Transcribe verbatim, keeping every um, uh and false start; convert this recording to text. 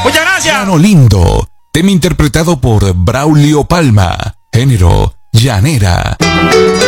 Muchas gracias. Llano Lindo, tema interpretado por Braulio Palma, género llanera.